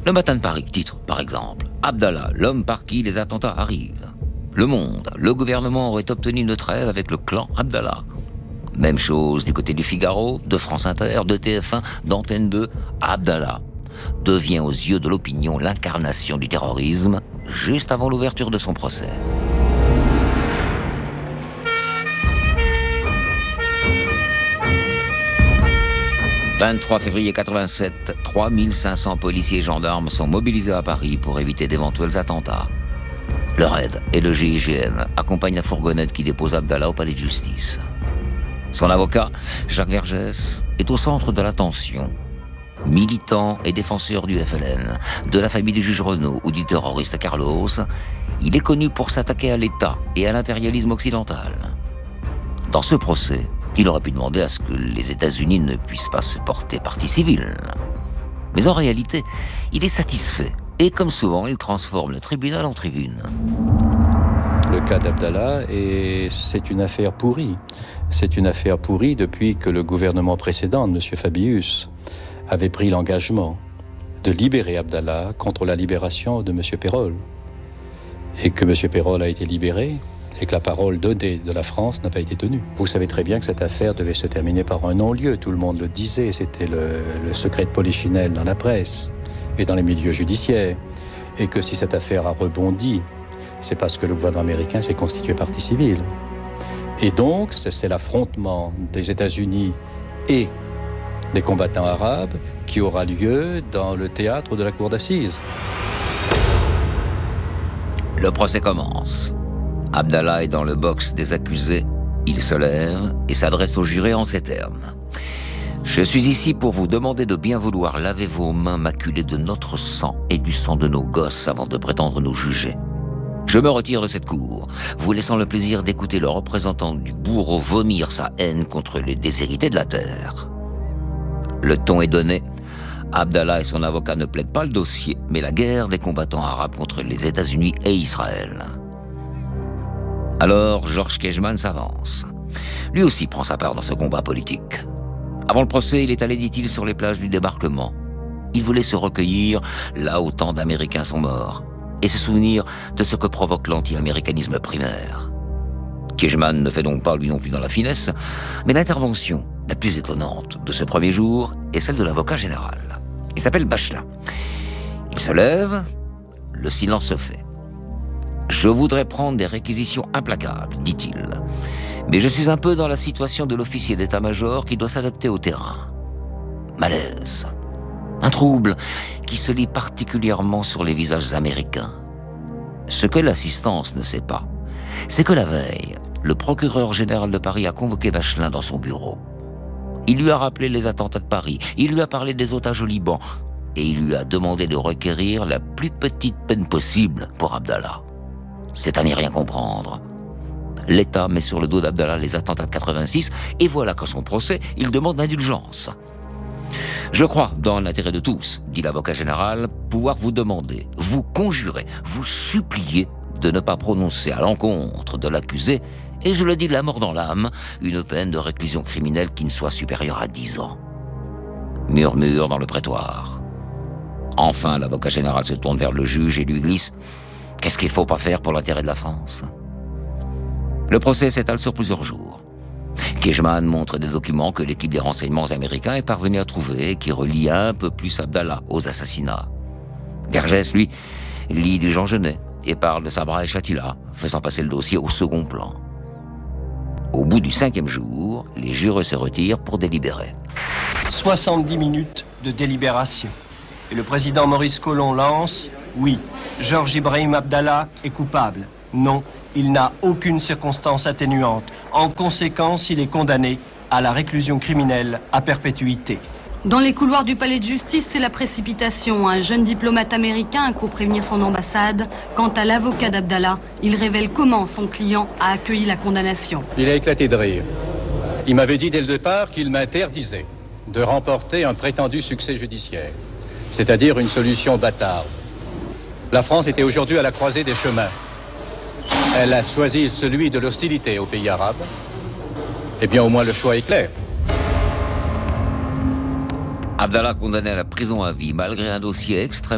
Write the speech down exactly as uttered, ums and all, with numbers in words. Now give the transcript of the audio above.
Le Matin de Paris titre, par exemple, « Abdallah, l'homme par qui les attentats arrivent ». Le Monde, le gouvernement aurait obtenu une trêve avec le clan Abdallah. Même chose du côté du Figaro, de France Inter, de T F un, d'Antenne deux, Abdallah devient aux yeux de l'opinion l'incarnation du terrorisme juste avant l'ouverture de son procès. vingt-trois février quatre-vingt-sept, trois mille cinq cents policiers et gendarmes sont mobilisés à Paris pour éviter d'éventuels attentats. Le R A I D et le G I G N accompagnent la fourgonnette qui dépose Abdallah au palais de justice. Son avocat, Jacques Vergès, est au centre de l'attention. Militant et défenseur du F L N, de la famille du juge Renaud ou du terroriste Carlos, il est connu pour s'attaquer à l'État et à l'impérialisme occidental. Dans ce procès, il aurait pu demander à ce que les États-Unis ne puissent pas se porter partie civile. Mais en réalité, il est satisfait. Et comme souvent, il transforme le tribunal en tribune. Le cas d'Abdallah, et c'est une affaire pourrie. C'est une affaire pourrie depuis que le gouvernement précédent, de M. Fabius, avait pris l'engagement de libérer Abdallah contre la libération de M. Peyrol. Et que M. Peyrol a été libéré, et que la parole donnée de la France n'a pas été tenue. Vous savez très bien que cette affaire devait se terminer par un non-lieu, tout le monde le disait, c'était le, le secret de Polichinelle dans la presse et dans les milieux judiciaires, et que si cette affaire a rebondi, c'est parce que le gouvernement américain s'est constitué partie civile. Et donc, c'est l'affrontement des États-Unis et des combattants arabes qui aura lieu dans le théâtre de la cour d'assises. Le procès commence. Abdallah est dans le box des accusés. Il se lève et s'adresse au juré en ces termes. « Je suis ici pour vous demander de bien vouloir laver vos mains maculées de notre sang et du sang de nos gosses avant de prétendre nous juger. Je me retire de cette cour, vous laissant le plaisir d'écouter le représentant du bourreau vomir sa haine contre les déshérités de la terre. » Le ton est donné. Abdallah et son avocat ne plaident pas le dossier, mais la guerre des combattants arabes contre les États-Unis et Israël. Alors, Georges Kejman s'avance. Lui aussi prend sa part dans ce combat politique. Avant le procès, il est allé, dit-il, sur les plages du débarquement. Il voulait se recueillir là où tant d'Américains sont morts et se souvenir de ce que provoque l'anti-américanisme primaire. Kejman ne fait donc pas lui non plus dans la finesse, mais l'intervention la plus étonnante de ce premier jour est celle de l'avocat général. Il s'appelle Bachelin. Il se lève, le silence se fait. « Je voudrais prendre des réquisitions implacables, dit-il. Mais je suis un peu dans la situation de l'officier d'état-major qui doit s'adapter au terrain. Malaise. Un trouble qui se lit particulièrement sur les visages américains. Ce que l'assistance ne sait pas, c'est que la veille, le procureur général de Paris a convoqué Bachelin dans son bureau. Il lui a rappelé les attentats de Paris, il lui a parlé des otages au Liban, et il lui a demandé de requérir la plus petite peine possible pour Abdallah. C'est à n'y rien comprendre. L'État met sur le dos d'Abdallah les attentats de quatre-vingt-six, et voilà qu'à son procès, il demande l'indulgence. « Je crois, dans l'intérêt de tous, dit l'avocat général, pouvoir vous demander, vous conjurer, vous supplier de ne pas prononcer à l'encontre de l'accusé, et je le dis la mort dans l'âme, une peine de réclusion criminelle qui ne soit supérieure à dix ans. » Murmure dans le prétoire. Enfin, l'avocat général se tourne vers le juge et lui glisse « Qu'est-ce qu'il ne faut pas faire pour l'intérêt de la France ?» Le procès s'étale sur plusieurs jours. Kejman montre des documents que l'équipe des renseignements américains est parvenue à trouver et qui relient un peu plus Abdallah aux assassinats. Vergès, lui, lit du Jean Genet et parle de Sabra et Chatila, faisant passer le dossier au second plan. Au bout du cinquième jour, les jurés se retirent pour délibérer. soixante-dix minutes de délibération. Et le président Maurice Colomb lance « Oui, Georges Ibrahim Abdallah est coupable. Non, il n'a aucune circonstance atténuante. En conséquence, il est condamné à la réclusion criminelle à perpétuité. » Dans les couloirs du palais de justice, c'est la précipitation. Un jeune diplomate américain a couru prévenir son ambassade. Quant à l'avocat d'Abdallah, il révèle comment son client a accueilli la condamnation. Il a éclaté de rire. Il m'avait dit dès le départ qu'il m'interdisait de remporter un prétendu succès judiciaire, c'est-à-dire une solution bâtarde. La France était aujourd'hui à la croisée des chemins. Elle a choisi celui de l'hostilité aux pays arabes. Eh bien, au moins le choix est clair. Abdallah condamné à la prison à vie malgré un dossier extrêmement